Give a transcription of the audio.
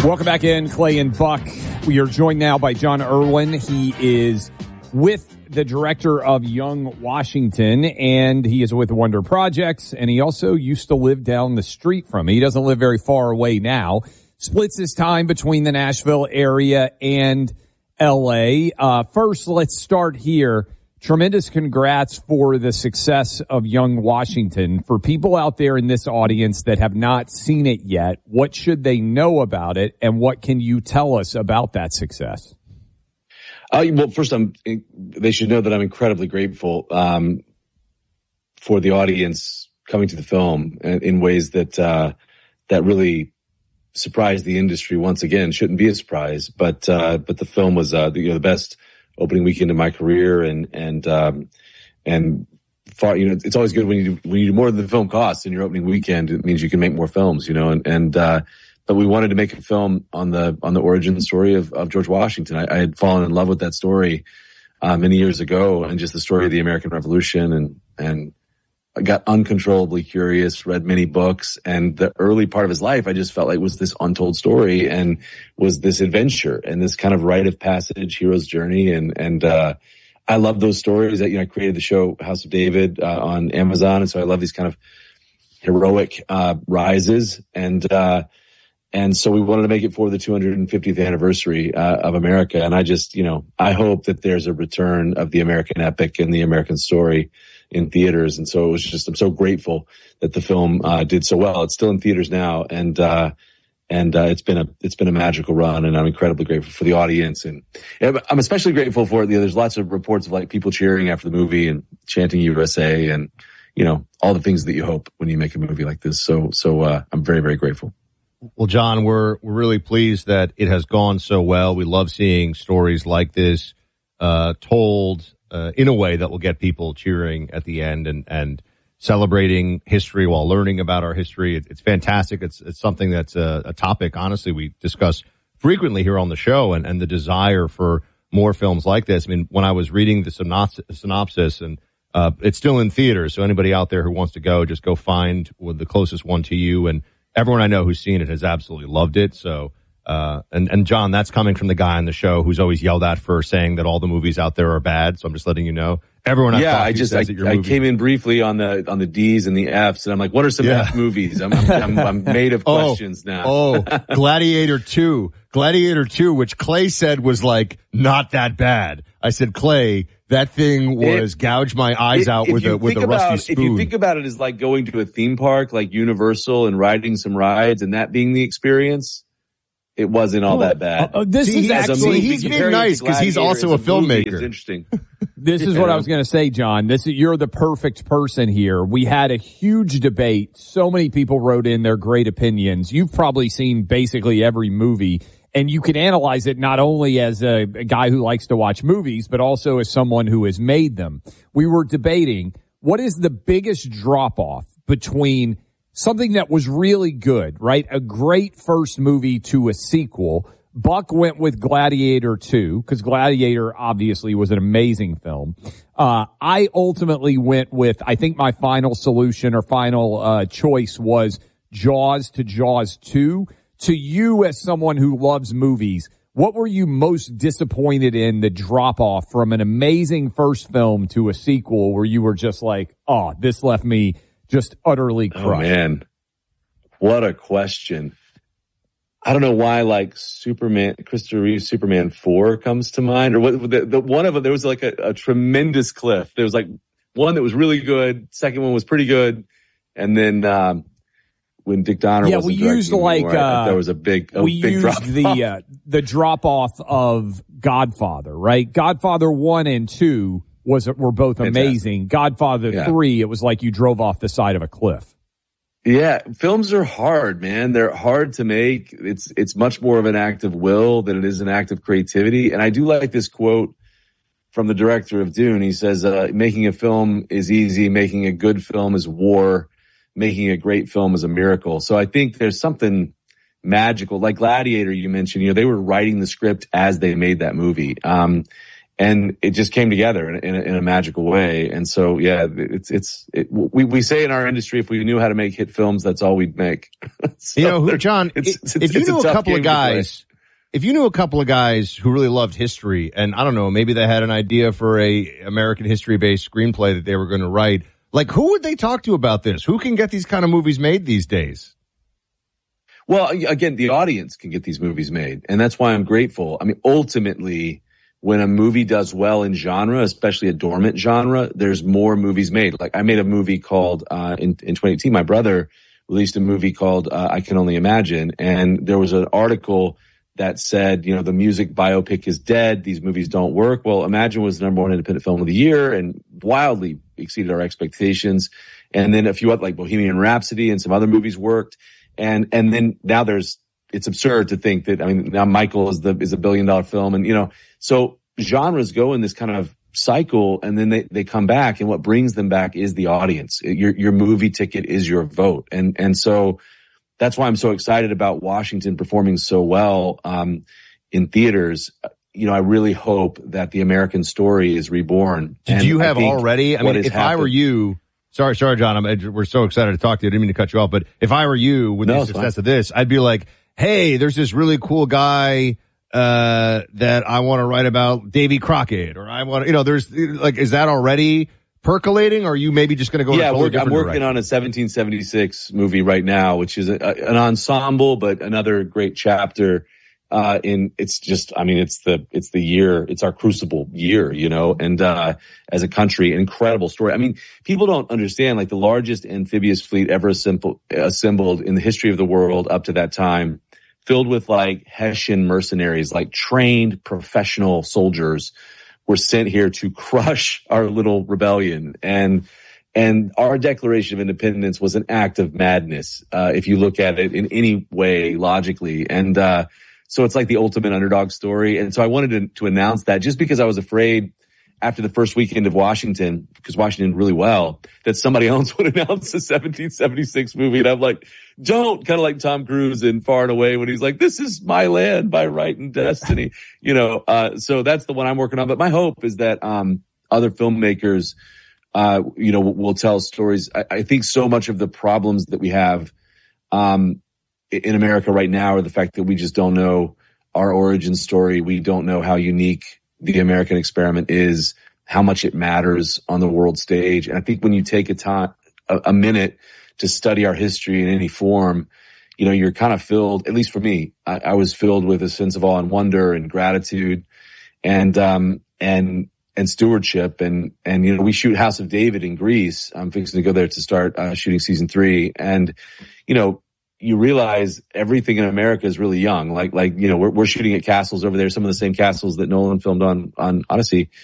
Welcome back in, Clay and Buck. We are joined now by John Irwin. He is with the director of Young Washington, and he is with Wonder Projects, and he also used to live down the street from me. He doesn't live very far away now. Splits his time between the Nashville area and L.A. First, let's start here. Tremendous congrats for the success of Young Washington. For people out there in this audience that have not seen it yet, what should they know about it, and what can you tell us about that success? Well, first, they should know that I'm incredibly grateful for the audience coming to the film in ways that really surprised the industry once again. Shouldn't be a surprise, but the film was the best opening weekend of my career, and far, it's always good when you do more than the film costs in your opening weekend. It means you can make more films, but we wanted to make a film on the origin story of George Washington. I had fallen in love with that story many years ago, and just the story of the American Revolution, and I got uncontrollably curious, read many books, and the early part of his life I just felt like was this untold story and was this adventure and this kind of rite of passage, hero's journey. And I love those stories. That, I created the show House of David on Amazon, and so I love these kind of heroic rises. And so we wanted to make it for the 250th anniversary of America. And I just, I hope that there's a return of the American epic and the American story in theaters. And so it was just, I'm so grateful that the film did so well. It's still in theaters now, and it's been a magical run, and I'm incredibly grateful for the audience. And I'm especially grateful for there's lots of reports of like people cheering after the movie and chanting USA, and all the things that you hope when you make a movie like this. So I'm very, very grateful. Well, John, we're really pleased that it has gone so well. We love seeing stories like this told in a way that will get people cheering at the end and celebrating history while learning about our history. It's fantastic. It's something that's a topic, honestly, we discuss frequently here on the show, and the desire for more films like this. I mean, when I was reading the synopsis, and it's still in theaters, so anybody out there who wants to go, just go find the closest one to you. And everyone I know who's seen it has absolutely loved it. So, and John, that's coming from the guy on the show who's always yelled at for saying that all the movies out there are bad. So I'm just letting you know. Everyone, I came in briefly on the D's and the F's, and I'm like, what are some F movies? I'm made of questions now. Gladiator 2, which Clay said was like not that bad. I said, Clay, that thing was gouge my eyes out with a rusty spoon. If you think about it as like going to a theme park like Universal and riding some rides and that being the experience, it wasn't all that bad. He's being nice because he's also a filmmaker. It's interesting. This is what I was going to say, John. You're the perfect person here. We had a huge debate. So many people wrote in their great opinions. You've probably seen basically every movie, and you can analyze it not only as a guy who likes to watch movies, but also as someone who has made them. We were debating what is the biggest drop-off between something that was really good, right? A great first movie to a sequel. Buck went with Gladiator 2, because Gladiator obviously was an amazing film. I ultimately went with, I think my final solution or final choice was Jaws to Jaws 2. To you, as someone who loves movies, what were you most disappointed in, the drop-off from an amazing first film to a sequel where you were just like, oh, this left me just utterly crushed? Oh, man. What a question. I don't know why, like Christopher Reeve's Superman 4 comes to mind, or what? One of them, there was like a tremendous cliff. There was like one that was really good, second one was pretty good, and then when Dick Donner wasn't we used like there was a big drop. The drop off of Godfather, right? Godfather 1 and 2 were both amazing. Godfather 3, it was like you drove off the side of a cliff. Yeah, films are hard, man. They're hard to make. It's much more of an act of will than it is an act of creativity. And I do like this quote from the director of Dune. He says, making a film is easy. Making a good film is war. Making a great film is a miracle. So I think there's something magical. Like Gladiator, you mentioned, they were writing the script as they made that movie. And it just came together in a magical way. And so, yeah, we say in our industry, if we knew how to make hit films, that's all we'd make. So John, if you knew a couple of guys, if you knew a couple of guys who really loved history, and I don't know, maybe they had an idea for a American history based screenplay that they were going to write, like who would they talk to about this? Who can get these kind of movies made these days? Well, again, the audience can get these movies made. And that's why I'm grateful. I mean, ultimately, when a movie does well in genre, especially a dormant genre, there's more movies made. Like I made a movie called, in 2018, my brother released a movie called, I Can Only Imagine. And there was an article that said, the music biopic is dead. These movies don't work. Well, Imagine was the #1 independent film of the year and wildly exceeded our expectations. And then a few other, like Bohemian Rhapsody and some other movies worked. And then now it's absurd to think that, now Michael is a $1 billion film and, so genres go in this kind of cycle and then they come back and what brings them back is the audience. Your movie ticket is your vote. And so that's why I'm so excited about Washington performing so well, in theaters. I really hope that the American story is reborn. Did you have already? If I were you, sorry, John, we're so excited to talk to you. I didn't mean to cut you off, but if I were you with the success of this, I'd be like, hey, there's this really cool guy that I want to write about, Davy Crockett, or I want to, there's like, is that already percolating, or are you maybe just going to go in a totally different direction? I'm working on a 1776 movie right now, which is an ensemble, but another great chapter. It's the year, it's our crucible year, and as a country, an incredible story. People don't understand, like the largest amphibious fleet ever assembled in the history of the world up to that time, filled with like Hessian mercenaries, like trained professional soldiers, were sent here to crush our little rebellion. And our Declaration of Independence was an act of madness, if you look at it in any way logically. And so it's like the ultimate underdog story. And so I wanted to announce that, just because I was afraid after the first weekend of Washington, because Washington did really well, that somebody else would announce a 1776 movie. And I'm like, don't, kind of like Tom Cruise in Far and Away when he's like, this is my land by right and destiny, so that's the one I'm working on. But my hope is that, other filmmakers, will tell stories. I think so much of the problems that we have, in America right now are the fact that we just don't know our origin story. We don't know how unique the American experiment is, how much it matters on the world stage. And I think when you take a minute to study our history in any form, you're kind of filled, at least for me, I was filled with a sense of awe and wonder and gratitude and stewardship. And, we shoot House of David in Greece. I'm fixing to go there to start shooting season 3. And, you realize everything in America is really young. We're shooting at castles over there, some of the same castles that Nolan filmed on Odyssey.